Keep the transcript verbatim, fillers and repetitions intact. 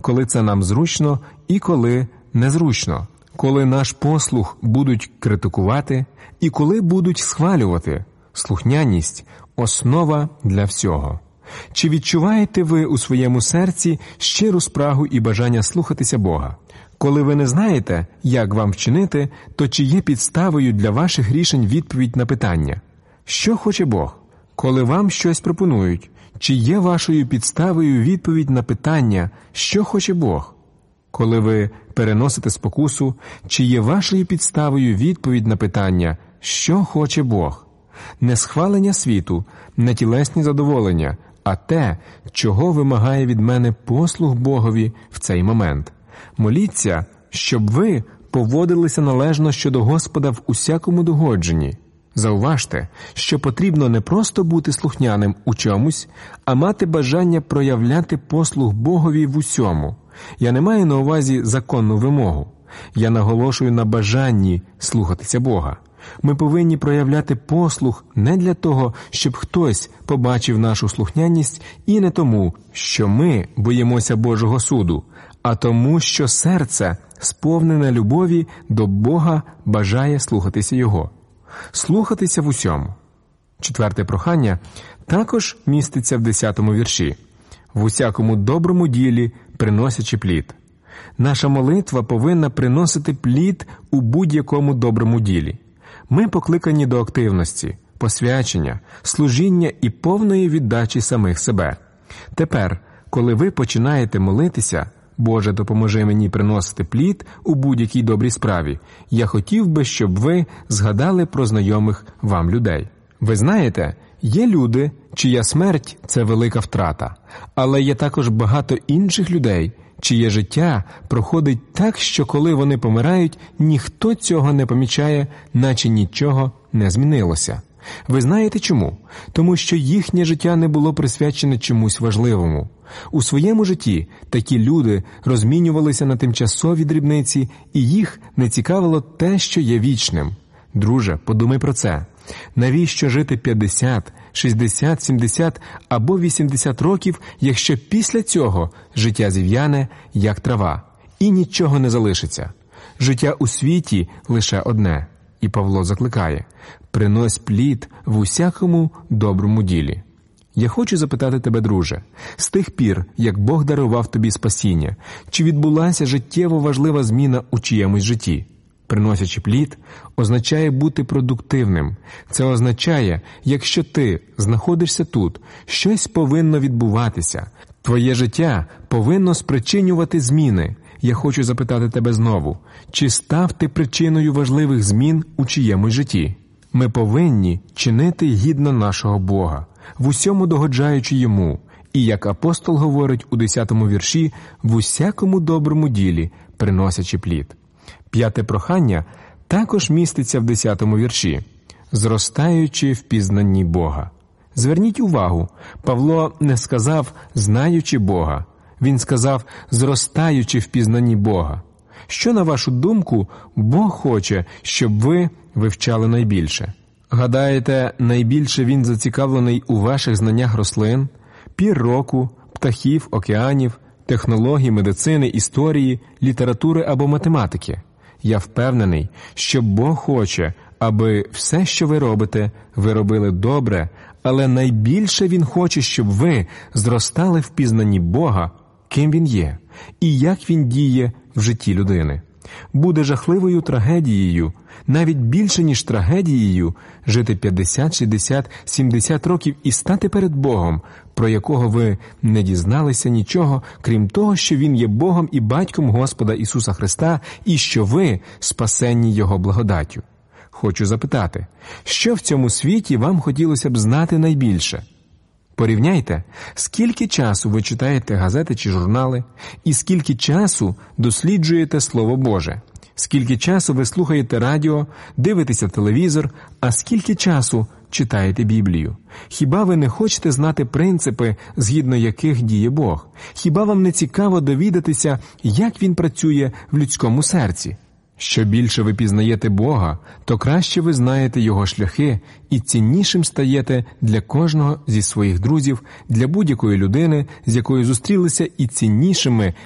коли це нам зручно і коли незручно, коли наш послух будуть критикувати і коли будуть схвалювати. Слухняність – основа для всього. Чи відчуваєте ви у своєму серці щиру спрагу і бажання слухатися Бога? Коли ви не знаєте, як вам вчинити, то чи є підставою для ваших рішень відповідь на питання? Що хоче Бог? Коли вам щось пропонують, чи є вашою підставою відповідь на питання, що хоче Бог? Коли ви переносите спокусу, чи є вашою підставою відповідь на питання, що хоче Бог? Не схвалення світу, не тілесні задоволення, а те, чого вимагає від мене послуг Богові в цей момент. Моліться, щоб ви поводилися належно щодо Господа в усякому догодженні. Зауважте, що потрібно не просто бути слухняним у чомусь, а мати бажання проявляти послуг Богові в усьому. Я не маю на увазі законну вимогу. Я наголошую на бажанні слухатися Бога. Ми повинні проявляти послух не для того, щоб хтось побачив нашу слухняність, і не тому, що ми боїмося Божого суду, а тому, що серце, сповнене любові до Бога, бажає слухатися Його. Слухатися в усьому. Четверте прохання також міститься в десятому вірші. В усякому доброму ділі приносячи плід. Наша молитва повинна приносити плід у будь-якому доброму ділі. Ми покликані до активності, посвячення, служіння і повної віддачі самих себе. Тепер, коли ви починаєте молитися, «Боже, допоможи мені приносити плід у будь-якій добрій справі», я хотів би, щоб ви згадали про знайомих вам людей. Ви знаєте, є люди, чия смерть – це велика втрата, але є також багато інших людей, чиє життя проходить так, що коли вони помирають, ніхто цього не помічає, наче нічого не змінилося. Ви знаєте чому? Тому що їхнє життя не було присвячене чомусь важливому. У своєму житті такі люди розмінювалися на тимчасові дрібниці, і їх не цікавило те, що є вічним. Друже, подумай про це. Навіщо жити п'ятдесят, шістдесят, сімдесят або вісімдесят років, якщо після цього життя зів'яне, як трава, і нічого не залишиться? Життя у світі лише одне. І Павло закликає: «Принось плід в усякому доброму ділі». Я хочу запитати тебе, друже, з тих пір, як Бог дарував тобі спасіння, чи відбулася життєво важлива зміна у чиємусь житті? Приносячи плід означає бути продуктивним. Це означає, якщо ти знаходишся тут, щось повинно відбуватися. Твоє життя повинно спричинювати зміни. Я хочу запитати тебе знову, чи став ти причиною важливих змін у чиємусь житті? Ми повинні чинити гідно нашого Бога, в усьому догоджаючи Йому, і, як апостол говорить у десятому вірші, в усякому доброму ділі приносячи плід. П'яте прохання також міститься в десятому вірші, зростаючи в пізнанні Бога. Зверніть увагу, Павло не сказав «знаючи Бога», він сказав «зростаючи в пізнанні Бога». Що, на вашу думку, Бог хоче, щоб ви вивчали найбільше? Гадаєте, найбільше Він зацікавлений у ваших знаннях рослин, пір року, птахів, океанів, технологій, медицини, історії, літератури або математики? Я впевнений, що Бог хоче, аби все, що ви робите, ви робили добре, але найбільше Він хоче, щоб ви зростали в пізнанні Бога, ким Він є, і як Він діє в житті людини. Буде жахливою трагедією, навіть більше, ніж трагедією, жити п'ятдесят, шістдесят, сімдесят років і стати перед Богом, про якого ви не дізналися нічого, крім того, що Він є Богом і Батьком Господа Ісуса Христа, і що ви спасенні Його благодаттю. Хочу запитати, що в цьому світі вам хотілося б знати найбільше? Порівняйте, скільки часу ви читаєте газети чи журнали, і скільки часу досліджуєте Слово Боже, скільки часу ви слухаєте радіо, дивитеся телевізор, а скільки часу читаєте Біблію. Хіба ви не хочете знати принципи, згідно яких діє Бог? Хіба вам не цікаво довідатися, як Він працює в людському серці? Що більше ви пізнаєте Бога, то краще ви знаєте Його шляхи і ціннішим стаєте для кожного зі своїх друзів, для будь-якої людини, з якою зустрілися, і ціннішими